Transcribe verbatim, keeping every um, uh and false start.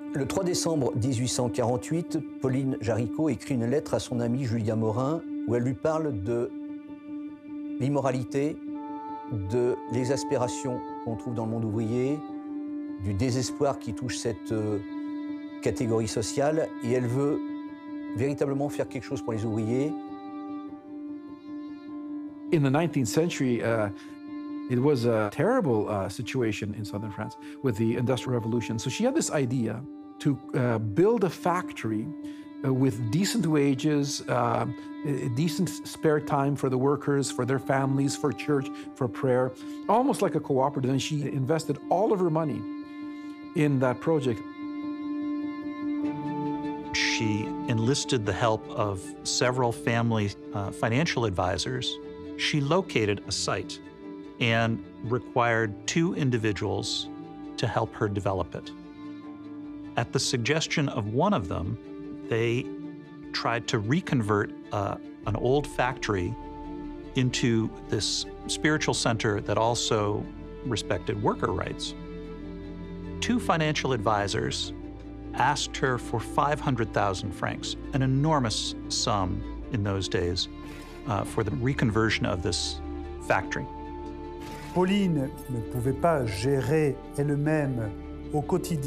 Le trois décembre mille huit cent quarante-huit, Pauline Jaricot écrit une lettre à son amie Julia Morin où elle lui parle de l'immoralité, de l'exaspération qu'on trouve dans le monde ouvrier, du désespoir qui touche cette euh, catégorie sociale, et elle veut véritablement faire quelque chose pour les ouvriers. In the nineteenth century, uh, it was a terrible uh, situation in southern France with the Industrial Revolution. So she had this idea to uh, build a factory uh, with decent wages, uh, decent spare time for the workers, for their families, for church, for prayer, almost like a cooperative. And she invested all of her money in that project. She enlisted the help of several family uh, financial advisors. She located a site and required two individuals to help her develop it. At the suggestion of one of them, they tried to reconvert uh, an old factory into this spiritual center that also respected worker rights. Two financial advisors asked her for five hundred thousand francs, an enormous sum in those days, uh, for the reconversion of this factory. Pauline ne pouvait pas gérer elle-même au quotidien